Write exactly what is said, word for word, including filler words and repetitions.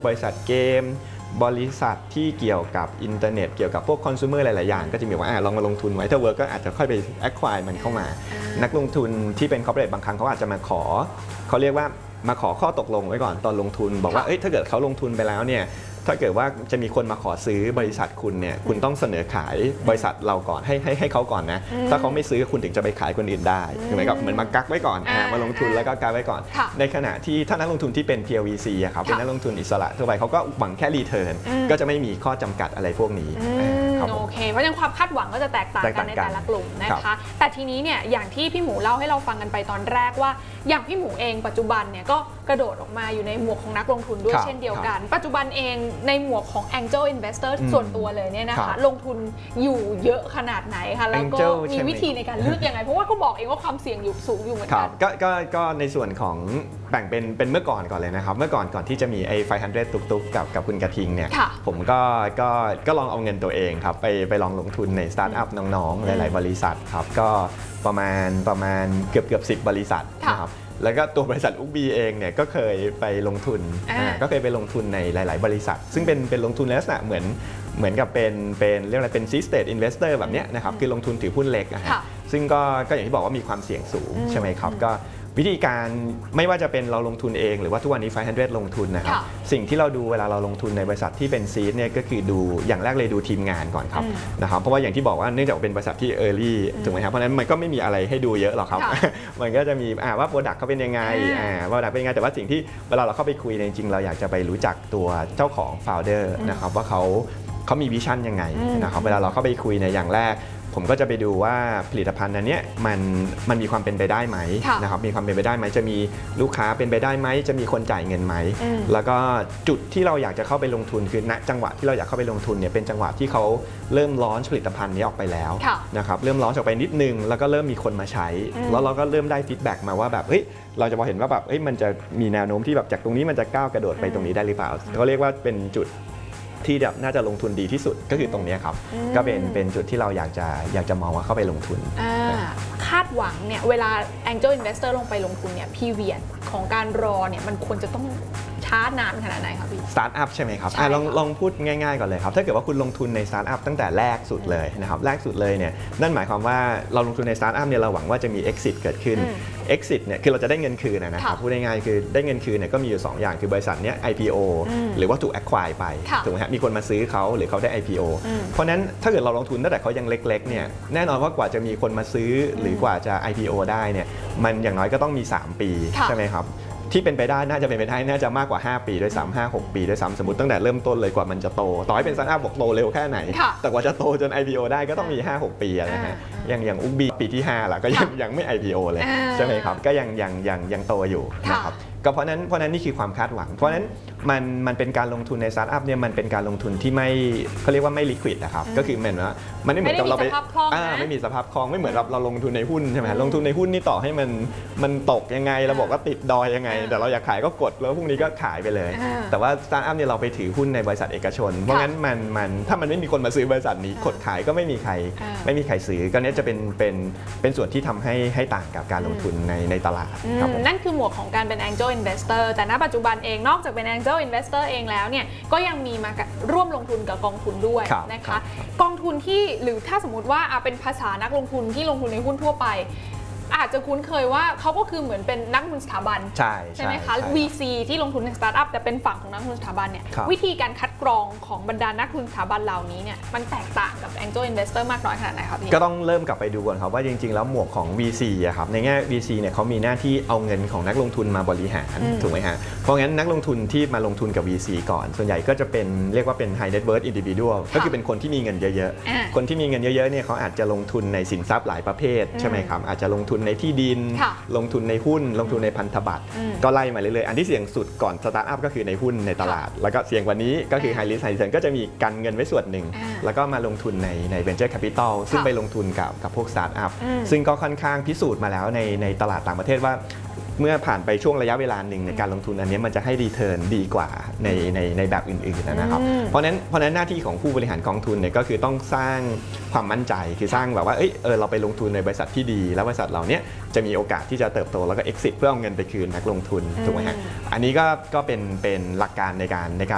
บริษัทเกมบริษัทที่เกี่ยวกับอินเทอร์เน็ตเกี่ยวกับพวกคอน sumer หลายๆอย่างก็จะมีว่าลองมาลงทุนไว้ถ้าเวิร์กก็อาจจะค่อยไป acquire มันเข้ามานักลงทุนที่เป็น corporate บางครั้งเขาอาจจะมาขอเขาเรียกว่ามาขอข้อตกลงไว้ก่อนตอนลงทุนบอกว่าเอ้ยถ้าเกิดเขาลงทุนไปแล้วเนี่ยถ้าเกิดว่าจะมีคนมาขอซื้อบริษัทคุณเนี่ยคุณต้องเสนอขายบริษัทเราก่อนให้ให้ให้เขาก่อนนะถ้าเขาไม่ซื้อคุณถึงจะไปขายคนอื่นได้เหมือนกับเหมือนมากักไว้ก่อนมาลงทุนแล้วก็กักไว้ก่อนในขณะที่ถ้านักลงทุนที่เป็น พี แอล วี ซี อะครับเป็นนักลงทุนอิสระทั่วไปเขาก็หวังแค่รีเทิร์นก็จะไม่มีข้อจำกัดอะไรพวกนี้โอเคเพราะฉะนั้นความคาดหวังก็จะแตกต่างกันในแต่ละกลุ่มนะคะแต่ทีนี้เนี่ยอย่างที่พี่หมูเล่าให้เราฟังกันไปตอนแรกว่าอย่างพี่หมูเองปัจจุบันเนี่ยก็กระโดดออกมาอยู่ในหมวกของนักลงทุนด้วยเช่นเดียวกันปัจจุบันเองในหมวกของ Angel Investor ส่วนตัวเลยเนี่ยนะคะลงทุนอยู่เยอะขนาดไหนคะแล้วก็มีวิธีในการเลือกยังไงเพราะว่าเขาบอกเองว่าความเสี่ยงอยู่สูงอยู่เหมือนกันก็ก็ก็ในส่วนของแบ่งเป็นเป็นเมื่อก่อนก่อนเลยนะครับเมื่อก่อนก่อนที่จะมีไอ้ไฟว์ฮันเดรดตุกๆกับกับคุณกระทิงเนี่ยผมก็ก็ก็ลองเอาเงินตัวเองครับไปไปลองลงทุนในสตาร์ทอัพน้องๆหลายๆบริษัทครับก็ประมาณประมาณเกือบเกือบสิบบริษัทนะครับแล้วก็ตัวบริษัทอุกบีเองเนี่ยก็เคยไปลงทุนก็เคยไปลงทุนในหลายๆบริษัทซึ่งเป็นเป็นลงทุนลักษณะเหมือนเหมือนกับเป็นเป็นเรียกอะไรเป็น seed stage investor แบบนี้นะครับคือลงทุนถือหุ้นเล็กนะฮะซึ่งก็ก็อย่างที่บอกว่ามีความเสี่ยงสูงใช่ไหมครับก็วิธีการไม่ว่าจะเป็นเราลงทุนเองหรือว่าทุกวันนี้ไฟว์ฮันเดรดลงทุนนะครับสิ่งที่เราดูเวลาเราลงทุนในบริษัทที่เป็นซีดเนี่ยก็คือดูอย่างแรกเลยดูทีมงานก่อนครับนะครับเพราะว่าอย่างที่บอกว่าเนื่องจากเป็นบริษัทที่ early ถูกไหมครับเพราะนั้นมันก็ไม่มีอะไรให้ดูเยอะหรอกครับมันก็จะมีว่าโปรดักต์เขาเป็นยังไงว่าโปรดักต์เป็นยังไงแต่ว่าสิ่งที่เวลาเราเข้าไปคุยจริงๆเราอยากจะไปรู้จักตัวเจ้าของ founder นะครับว่าเขาเขามีวิชั่นยังไงนะครับเวลาเราเข้าไปคุยในอย่างแรกผมก็จะไปดูว่าผลิตภัณฑ์อันนี้มันมันมีความเป็นไปได้ไหมนะครับมีความเป็นไปได้ไหมจะมีลูกค้าเป็นไปได้ไหมจะมีคนจ่ายเงินไหมแล้วก็จุดที่เราอยากจะเข้าไปลงทุนคือณจังหวะที่เราอยากเข้าไปลงทุนเนี่ยเป็นจังหวะที่เขาเริ่มลอนช์ผลิตภัณฑ์นี้ออกไปแล้วนะครับเริ่มลอนช์ออกไปนิดนึงแล้วก็เริ่มมีคนมาใช้แล้วเราก็เริ่มได้ฟีดแบ็กมาว่าแบบเฮ้ยเราจะพอเห็นว่าแบบเฮ้ยมันจะมีแนวโน้มที่แบบจากตรงนี้มันจะก้าวกระโดดไปตรงนี้ได้หรือเปล่าเขาเรียกว่าเป็นจุดที่แบบน่าจะลงทุนดีที่สุดก็คือตรงนี้ครับก็เป็นเป็นจุดที่เราอยากจะอยากจะมองว่าเข้าไปลงทุนคาดหวังเนี่ยเวลา Angel Investor ลงไปลงทุนเนี่ยพีเวียดของการรอเนี่ยมันควรจะต้องช้านานขนาดไหนครับพี่สตาร์ทอัพใช่ไหมครับลองลองพูดง่ายๆก่อนเลยครับถ้าเกิดว่าคุณลงทุนในสตาร์ทอัพตั้งแต่แรกสุดเลยนะครับแรกสุดเลยเนี่ยนั่นหมายความว่าเราลงทุนในสตาร์ทอัพเนี่ยเราหวังว่าจะมี exit เกิดขึ้น exit เนี่ยคือเราจะได้เงินคืนนะครับพูดง่ายๆคือได้เงินคืนเนี่ยก็มีอยู่สองอย่างคือบริษัทเนี้ย ไอ พี โอ หรือว่าถูก acquire ไปถูกไหมฮะมีคนมาซื้อเขาหรือเขาได้ ไอ พี โอ เพราะนั้นถ้าเกิดเราลงทุนตั้งแต่เขายังเล็กๆเนี่ยแน่นอนว่ากว่าจะมีคนมาซื้อหรือกว่าจะ ไอ พี โอ ได้เนี่ยมันอย่างน้อยก็ต้องมีสามปีใช่ไหมครับที่เป็นไปได้น่าจะเป็นไปได้น่าจะมากกว่าห้าปีด้วยซ้ำห้า หกปีด้วยซ้ำสมมติตั้งแต่เริ่มต้นเลยกว่ามันจะโตต่อให้เป็นสตาร์ทอัพบอกโตเร็วแค่ไหนแต่กว่าจะโตจน ไอ พี โอ ได้ก็ต้องมี ห้า หก ปีอะไรฮะอย่างอย่างอุกบีปีที่ห้าล่ะก็ยังยังไม่ ไอ พี โอ เลยใช่ไหมครับก็ยังยังยังยังโตอยู่นะครับก็เพราะนั้นเพราะนั้นนี่คือความคาดหวังเพราะนั้นมันมันเป็นการลงทุนในสตาร์ทอัพเนี่ยมันเป็นการลงทุนที่ไม่เขาเรียกว่าไม่ลิควิดนะครับก็คือเหมือนว่ามันไม่เหมือนกับเราไปไม่มีสภาพคล่องไม่เหมือนเราเราลงทุนในหุ้นใช่ไหมลงทุนในหุ้นนี่ต่อให้มันมันตกยังไงเราบอกว่าติดดอยยังไงแต่เราอยากขายก็กดแล้วพรุ่งนี้ก็ขายไปเลยแต่ว่าสตาร์ทอัพเนี่ยเราไปถือหุ้นในบริษัทเอกชนเพราะงั้นมันมันถ้ามันไม่มีคนมาซื้อบริษัทนี้กดขายก็ไม่มีใครไม่มีใครซื้อก็นี้จะเป็นเป็นเป็นส่วนที่ทำให้ให้ต่างกับการลงทุนในในตลาดนั่นคือหมวกของการเป็น Angel Investor แต่ณปัจจุบันเองนอกจากเป็น Angel Investor เองแล้วเนี่ยก็ยังมีมาร่วมลงทุนกับกองทุนด้วยนะคะกองทุนที่หรือถ้าสมมติว่าเป็นภาษานักลงทุนที่ลงทุนในหุ้นทั่วไปอาจจะคุ้นเคยว่าเขาก็คือเหมือนเป็นนักลงทุนสถาบันใช่ใช่ไหมคะ วี ซี ที่ลงทุนในสตาร์ทอัพแต่เป็นฝั่งของนักลงทุนสถาบันเนี่ยวิธีการคัดกรองของบรรดานักลงทุนสถาบันเหล่านี้เนี่ยมันแตกต่างกับ Angel Investor มากน้อยขนาดไหนครับพี่ก็ต้องเริ่มกลับไปดูก่อนครับว่าจริงๆแล้วหมวกของ วี ซี อะครับในแง่ วี ซี เนี่ยเขามีหน้าที่เอาเงินของนักลงทุนมาบริหารถูกไหมฮะเพราะงั้นนักลงทุนที่มาลงทุนกับ วี ซี ก่อนส่วนใหญ่ก็จะเป็นเรียกว่าเป็น high net worth individual ก็คือเป็นคนที่มีเงินเยอะๆคนที่มีเงินเยอะๆเนี่ยเขาอาจจะลงทุนในสินทรัพย์หลายประเภทใช่ไหมครับอาจจะลงทุนในที่ดินลงทุนในหุ้นลงทุนในพันธบัตรก็ไล่มาเรื่อยๆอันที่เสี่ยงสุดก่อนสตาร์ทอัพก็คือในหุ้นในตลาดแล้วก็เสี่ยงกว่านี้ก็คือ high risk high return ก็จะมีกันเงินไว้ส่วนหนึ่งแล้วก็มาลงทุนในใน venture capital ซึ่งไปลงทุนกับกับพวกสตาร์ทอัพซึ่งก็ค่อนข้างพิสูจน์มาแล้วในในตลาดต่างประเทศว่าเมื่อผ่านไปช่วงระยะเวลาหนึ่งในการลงทุนอันนี้มันจะให้รีเทิร์นดีกว่าในในในแบบอื่นๆนะครับเพราะนั้นเพราะนั้นหน้าที่ของผู้บริหารกองทุนเนี่ยก็คือต้องสร้างความมั่นใจคือสร้างแบบว่าเออเออเราไปลงทุนในบริษัทที่ดีแล้วบริษัทเราเนี้ยจะมีโอกาสที่จะเติบโตแล้วก็ exit เพื่อเอาเงินไปคืนนักลงทุนถูกไหมฮะอันนี้ก็ก็เป็นเป็นหลักการในการในการ